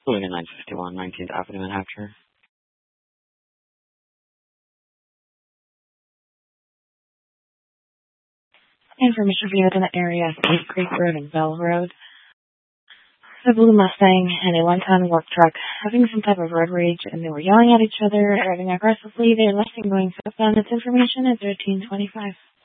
Moving in 951 19th Avenue in Hampshire. Information reviewed in the area of Cave Creek Road and Bell Road. A blue Mustang and a one-ton work truck having some type of road rage, and they were yelling at each other, driving aggressively. They're less than going southbound. Its information at 1325.